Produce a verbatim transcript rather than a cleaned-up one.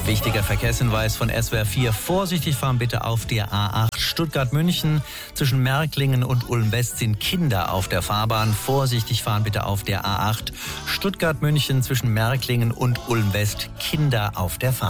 Wichtiger Verkehrshinweis von S W R vier. Vorsichtig fahren bitte auf der A acht Stuttgart-München. Zwischen Märklingen und Ulm-West sind Kinder auf der Fahrbahn. Vorsichtig fahren bitte auf der A acht Stuttgart-München. Zwischen Märklingen und Ulm-West Kinder auf der Fahrbahn.